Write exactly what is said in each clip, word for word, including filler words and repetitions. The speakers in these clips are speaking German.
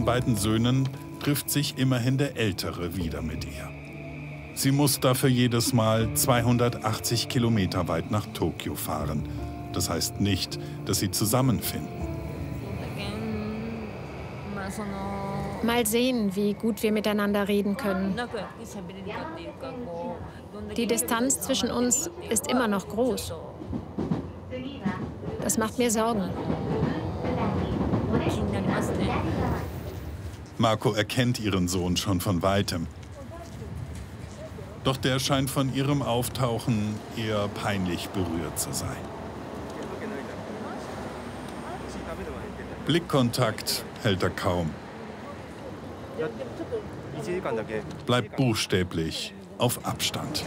beiden Söhnen trifft sich immerhin der Ältere wieder mit ihr. Sie muss dafür jedes Mal zweihundertachtzig Kilometer weit nach Tokio fahren. Das heißt nicht, dass sie zusammenfinden. Mal sehen, wie gut wir miteinander reden können. Die Distanz zwischen uns ist immer noch groß. Das macht mir Sorgen. Mako erkennt ihren Sohn schon von weitem. Doch der scheint von ihrem Auftauchen eher peinlich berührt zu sein. Blickkontakt hält er kaum. Bleibt buchstäblich auf Abstand.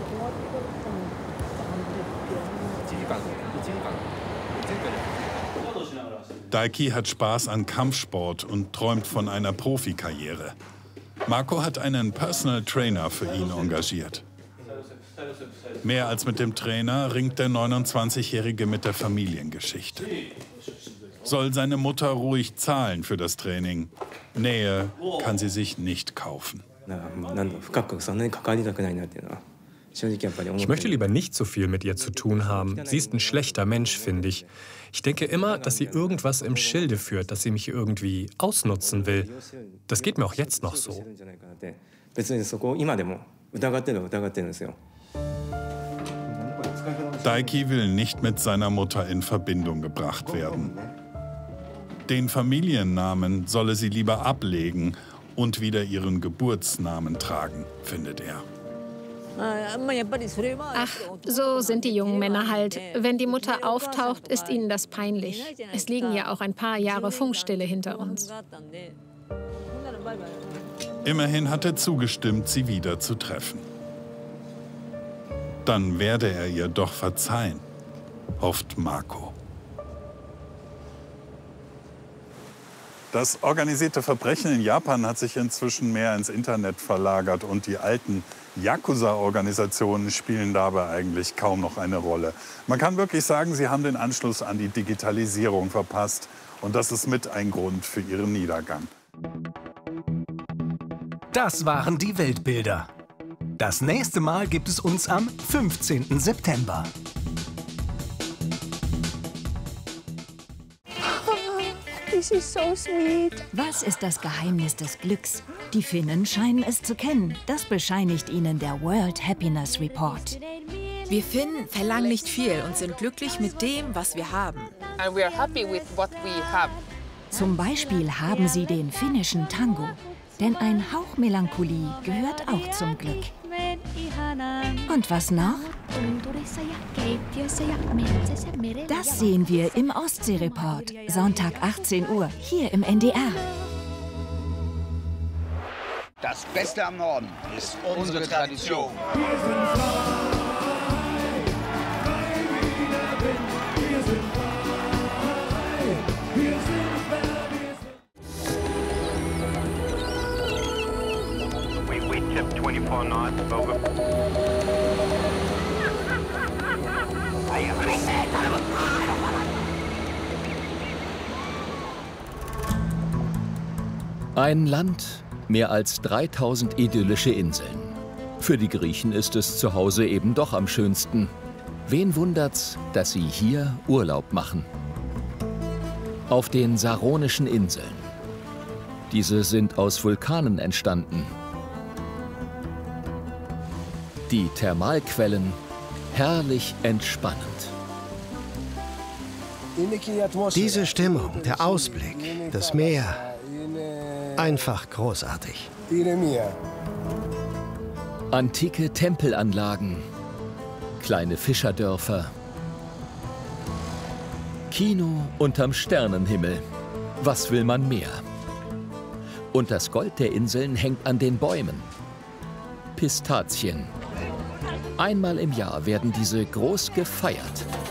Daiki hat Spaß an Kampfsport und träumt von einer Profikarriere. Mako hat einen Personal Trainer für ihn engagiert. Mehr als mit dem Trainer ringt der neunundzwanzigjährige mit der Familiengeschichte. Soll seine Mutter ruhig zahlen für das Training? Nähe kann sie sich nicht kaufen. Ich möchte lieber nicht so viel mit ihr zu tun haben. Sie ist ein schlechter Mensch, finde ich. Ich denke immer, dass sie irgendwas im Schilde führt, dass sie mich irgendwie ausnutzen will. Das geht mir auch jetzt noch so. Daiki will nicht mit seiner Mutter in Verbindung gebracht werden. Den Familiennamen solle sie lieber ablegen und wieder ihren Geburtsnamen tragen, findet er. Ach, so sind die jungen Männer halt. Wenn die Mutter auftaucht, ist ihnen das peinlich. Es liegen ja auch ein paar Jahre Funkstille hinter uns. Immerhin hat er zugestimmt, sie wieder zu treffen. Dann werde er ihr doch verzeihen, hofft Mako. Das organisierte Verbrechen in Japan hat sich inzwischen mehr ins Internet verlagert und die alten Yakuza-Organisationen spielen dabei eigentlich kaum noch eine Rolle. Man kann wirklich sagen, sie haben den Anschluss an die Digitalisierung verpasst und das ist mit ein Grund für ihren Niedergang. Das waren die Weltbilder. Das nächste Mal gibt es uns am fünfzehnten September. This is so sweet. Was ist das Geheimnis des Glücks? Die Finnen scheinen es zu kennen. Das bescheinigt ihnen der World Happiness Report. Wir Finnen verlangen nicht viel und sind glücklich mit dem, was wir haben. And we are happy with what we have. Zum Beispiel haben sie den finnischen Tango. Denn ein Hauch Melancholie gehört auch zum Glück. Und was noch? Das sehen wir im Ostsee-Report. Sonntag achtzehn Uhr, hier im N D R. Das Beste am Norden ist unsere Tradition. twenty-four knots, over. Ein Land, mehr als dreitausend idyllische Inseln. Für die Griechen ist es zu Hause eben doch am schönsten. Wen wundert's, dass sie hier Urlaub machen? Auf den Saronischen Inseln. Diese sind aus Vulkanen entstanden. Die Thermalquellen herrlich entspannend. Diese Stimmung, der Ausblick, das Meer, einfach großartig. Antike Tempelanlagen, kleine Fischerdörfer, Kino unterm Sternenhimmel. Was will man mehr? Und das Gold der Inseln hängt an den Bäumen. Pistazien. Einmal im Jahr werden diese groß gefeiert.